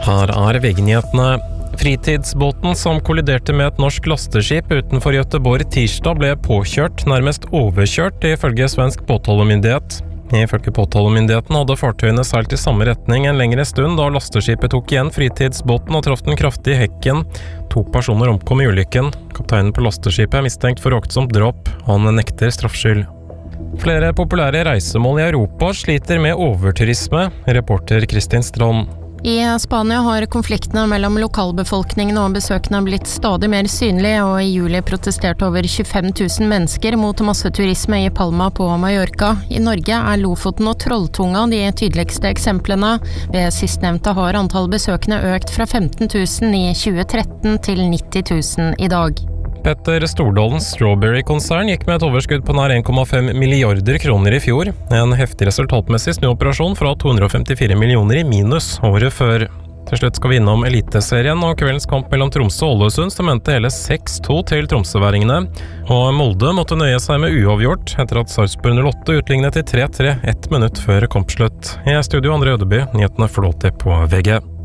Her VG-nyhetene. Fritidsbåten som kolliderte med et norsk lasteskip utenfor Göteborg tirsdag ble påkjørt, nærmest overkjørt, ifølge svensk påtalemyndighet. Ifølge påtalemyndigheten hadde fartøyene seilt i samme retning en lengre stund da lasteskipet tok igjen fritidsbåten og traff den kraftig i hekken. 2 personer omkom i ulykken. Kapteinen på lasteskipet er mistenkt for uaktsomt drap. Han nekter straffskyld. Flere populære reisemål i Europa sliter med overturisme, reporter Kristin Strand. I Spania har konfliktene mellom lokalbefolkningen og besøkende blitt stadig mer synlige, og i juli protesterte over 25 000 mennesker mot masseturisme i Palma på Mallorca. I Norge er Lofoten og Trolltunga de tydeligste eksemplene. Ved sistnevnte har antall besøkende økt fra 15 000 i 2013 til 90 000 i dag. Petter Stordalens Strawberry-konsern gikk med et overskudd på nær 1,5 milliarder kroner i fjor. En heftig resultatmessig snuoperasjon fra 254 millioner i minus året før. Til slutt skal vi innom Eliteserien og kveldens kamp mellom Tromsø og Ålesund, som endte hele 6-2 til tromsøværingene. Og Molde måtte nøye seg med uavgjort etter at Sarpsborg 08 utlignet til 3-3 1 minutt før kampslutt. I studio André Ødeby, nyhetene får lov til på VG.